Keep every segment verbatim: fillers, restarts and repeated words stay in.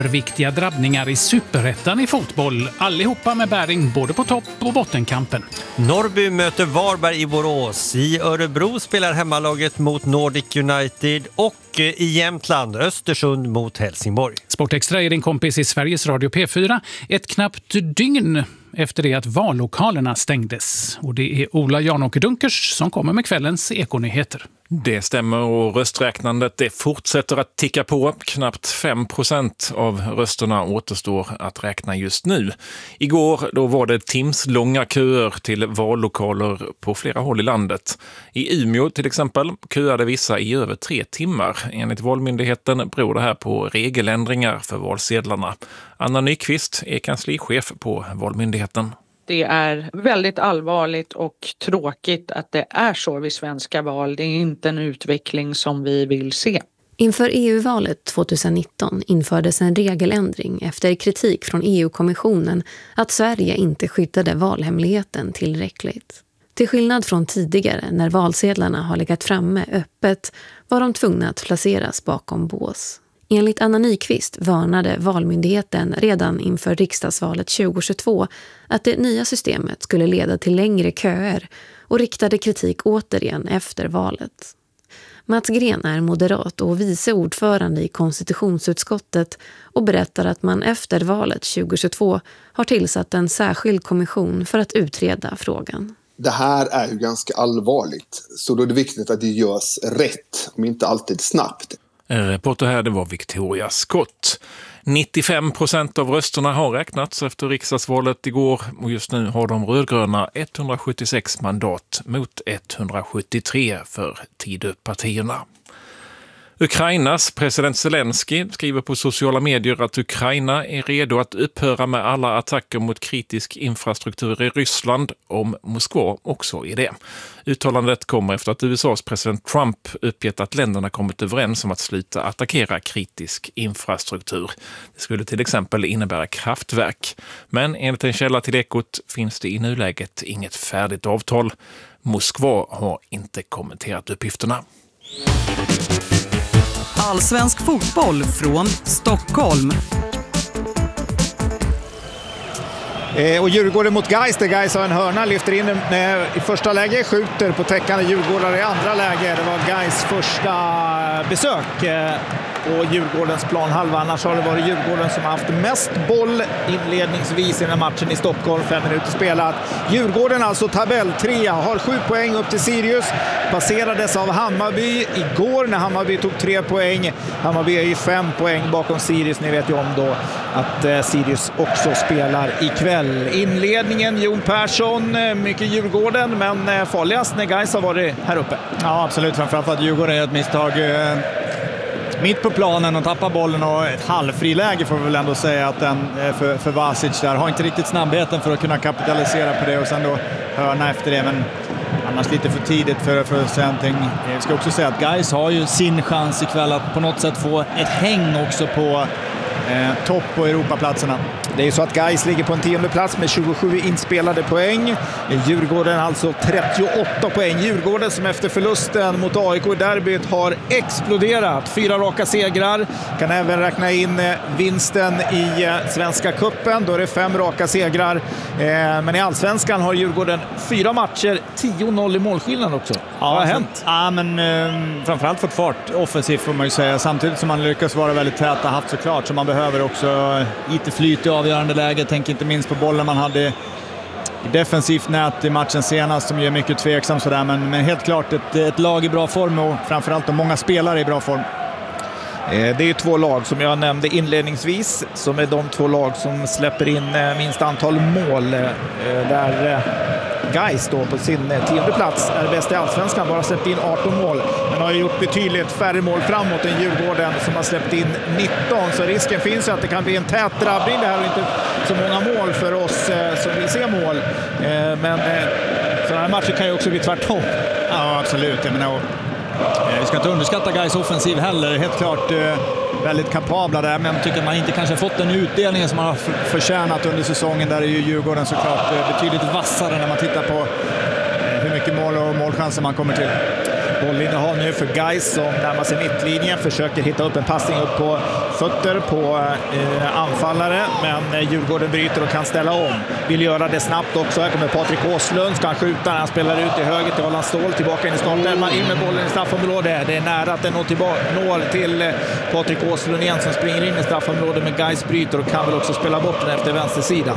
Viktiga drabbningar i superettan i fotboll, allihopa med bäring både på topp- och bottenkampen. Norrby möter Varberg i Borås. I Örebro spelar hemmalaget mot Nordic United och i Jämtland Östersund mot Helsingborg. Sportextra är din kompis i Sveriges Radio P fyra ett knappt dygn efter det att vallokalerna stängdes. Och det är Ola Janåker Dunkers som kommer med kvällens ekonyheter. Det stämmer och rösträknandet det fortsätter att ticka på. Knappt fem procent av rösterna återstår att räkna just nu. Igår då var det timslånga köer till vallokaler på flera håll i landet. I Umeå till exempel köade vissa i över tre timmar. Enligt Valmyndigheten beror det här på regeländringar för valsedlarna. Anna Nyqvist är kanslichef på Valmyndigheten. Det är väldigt allvarligt och tråkigt att det är så vid svenska val. Det är inte en utveckling som vi vill se. Inför E U-valet tjugonitton infördes en regeländring efter kritik från E U-kommissionen att Sverige inte skyddade valhemligheten tillräckligt. Till skillnad från tidigare när valsedlarna har legat framme öppet var de tvungna att placeras bakom bås. Enligt Anna Nyqvist varnade Valmyndigheten redan inför riksdagsvalet tjugohundratjugotvå att det nya systemet skulle leda till längre köer och riktade kritik återigen efter valet. Mats Gren är moderat och vice ordförande i konstitutionsutskottet och berättar att man efter valet tjugohundratjugotvå har tillsatt en särskild kommission för att utreda frågan. Det här är ju ganska allvarligt, så då är det viktigt att det görs rätt, om inte alltid snabbt. Reporter här, det var Victoria Scott. nittiofem procent av rösterna har räknats efter riksdagsvalet igår och just nu har de rödgröna etthundrasjuttiosex mandat mot etthundrasjuttiotre för Tidöpartierna. Ukrainas president Zelensky skriver på sociala medier att Ukraina är redo att upphöra med alla attacker mot kritisk infrastruktur i Ryssland om Moskva också är det. Uttalandet kommer efter att U S A:s president Trump uppgett att länderna kommit överens om att sluta attackera kritisk infrastruktur. Det skulle till exempel innebära kraftverk. Men enligt en källa till Ekot finns det i nuläget inget färdigt avtal. Moskva har inte kommenterat uppgifterna. Allsvensk fotboll från Stockholm. Eh, och Djurgården mot Gais, där Gais har en hörna, lyfter in eh, i första läge, skjuter på täckande Djurgårdare i andra läge. Det var Gais första besök eh, på Djurgårdens planhalva. Annars har det varit Djurgården som har haft mest boll inledningsvis i den här matchen i Stockholm. Fem minuter spelat. Djurgården alltså tabell trea, har sju poäng upp till Sirius. Passerades av Hammarby igår när Hammarby tog tre poäng. Hammarby är ju fem poäng bakom Sirius. Ni vet ju om då att eh, Sirius också spelar ikväll. Inledningen, Jon Persson, mycket Djurgården, men eh, farligast när Gais har varit här uppe. Ja, absolut. Framförallt att Djurgården är ett misstag eh, mitt på planen och tappar bollen och ett halvfriläge får vi väl ändå säga att den eh, för, för Vasic där har inte riktigt snabbheten för att kunna kapitalisera på det och sen då hörna efter det, men annars lite för tidigt för, för att säga någonting. Jag ska också säga att Gais har ju sin chans ikväll att på något sätt få ett häng också på eh, topp- och Europaplatserna. Det är ju så att Gais ligger på en tionde plats med tjugosju inspelade poäng. Djurgården alltså trettioåtta poäng. Djurgården som efter förlusten mot A I K i derbyt har exploderat. Fyra raka segrar. Kan även räkna in vinsten i Svenska cupen. Då är det fem raka segrar. Men i Allsvenskan har Djurgården fyra matcher, tio noll i målskillnad också. Ja, vad har hänt? Ja, men eh, framförallt fått fart offensivt får man ju säga. Samtidigt som man lyckas vara väldigt täta haft såklart. Så man behöver också lite flyt i avgörande läge. Tänk inte minst på bollen man hade i defensivt nät i matchen senast som är mycket tveksam sådär. Men, men helt klart ett, ett lag i bra form och framförallt de många spelare i bra form. Det är ju två lag som jag nämnde inledningsvis som är de två lag som släpper in minst antal mål, där Gais då på sin tionde plats är bäst i Allsvenskan, bara släppt in arton mål, men har gjort betydligt färre mål framåt än Djurgården som har släppt in nitton, så risken finns ju att det kan bli en tät drabbning det här och inte så många mål för oss som vill se mål, men sådana här matcher kan ju också bli tvärtom. Ja, absolut. Jag menar, vi ska inte underskatta Gais offensiv heller. Helt klart eh, väldigt kapabla där. Men jag tycker att man inte kanske fått den utdelningen som man har förtjänat under säsongen. Där är ju Djurgården såklart eh, betydligt vassare när man tittar på eh, hur mycket mål och målchanser man kommer till. Bollinnehav nu för Gais som närmar sig mittlinjen, försöker hitta upp en passning upp på fötter på eh, anfallare, men eh, Djurgården bryter och kan ställa om. Vill göra det snabbt också. Här kommer Patrik Åslund, ska han skjuta, han spelar ut i höger till Allan Ståhl, tillbaka in i startelvan, in med bollen i straffområdet. Det är nära att den når, tillbaka, når till eh, Patrik Åslund igen som springer in i straffområdet, men Gais bryter och kan väl också spela bort den efter vänstersidan.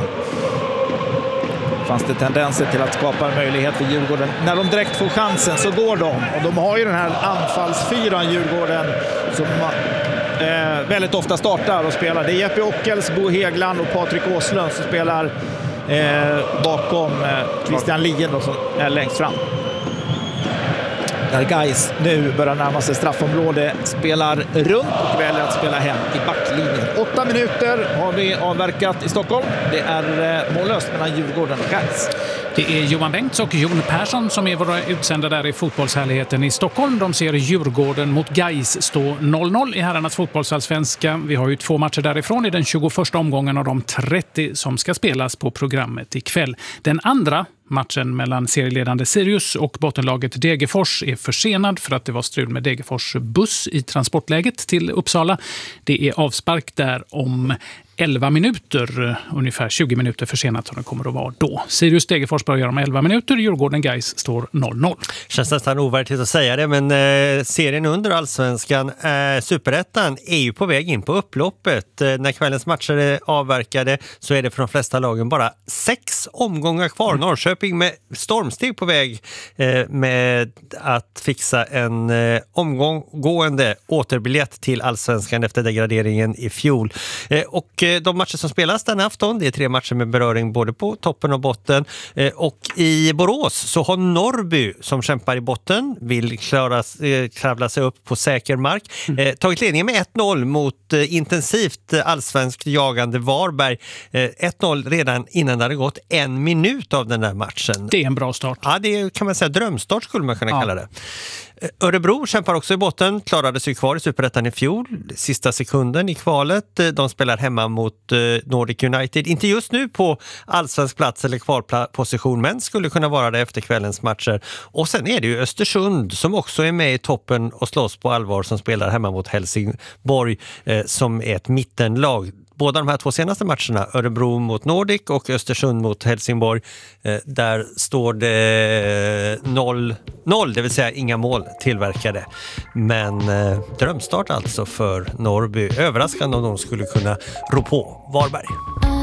Fanns det tendenser till att skapa en möjlighet för Djurgården. När de direkt får chansen så går de. Och de har ju den här anfallsfyran Djurgården som eh, väldigt ofta startar och spelar. Det är Jeppe Ockels, Bo Hegland och Patrik Åslund som spelar eh, bakom eh, Christian Lien då, som är längst fram. Där Gais nu börjar närma sig straffområde, spelar runt och väljer att spela hem i backlinjen. Åtta minuter har vi avverkat i Stockholm. Det är mållöst mellan Djurgården och Gais. Det är Johan Bengts och Jon Persson som är våra utsända där i fotbollshärligheten i Stockholm. De ser Djurgården mot Gais stå noll noll i herrarnas fotbollsallsvenska. Vi har ju två matcher därifrån i den tjugoförsta omgången av de trettio som ska spelas på programmet ikväll. Den andra matchen mellan serieledande Sirius och bottenlaget Degerfors är försenad för att det var strul med Degerfors buss i transportläget till Uppsala. Det är avspark där om elva minuter, ungefär tjugo minuter försenat som det kommer att vara då. Sirius Degerfors börjar om elva minuter, Djurgården Gais står noll noll. Känns nästan ovärdigt att säga det, men eh, serien under Allsvenskan, eh, Superettan, är ju på väg in på upploppet. Eh, när kvällens matcher är avverkade så är det för de flesta lagen bara sex omgångar kvar. Mm. Norrköping med stormsteg på väg eh, med att fixa en eh, omgående återbiljett till Allsvenskan efter degraderingen i fjol. Eh, och de matcher som spelas den afton, det är tre matcher med beröring både på toppen och botten. Och i Borås så har Norrby, som kämpar i botten, vill klara, kravla sig upp på säker mark, mm. tagit ledningen med ett noll mot intensivt allsvenskt jagande Varberg. ett noll redan innan det hade gått en minut av den där matchen. Det är en bra start. Ja, det är, kan man säga, drömstart skulle man kunna ja. kalla det. Örebro kämpar också i botten, klarade sig kvar i Superettan i fjol, sista sekunden i kvalet. De spelar hemma mot Nordic United, inte just nu på allsvensk plats eller kvalposition, men skulle kunna vara det efter kvällens matcher. Och sen är det ju Östersund som också är med i toppen och slåss på allvar, som spelar hemma mot Helsingborg som är ett mittenlag. Båda de här två senaste matcherna, Örebro mot Nordic och Östersund mot Helsingborg, eh, där står det noll noll, det vill säga inga mål tillverkade. Men eh, drömstart alltså för Norrby. Överraskande om de skulle kunna rå på Varberg.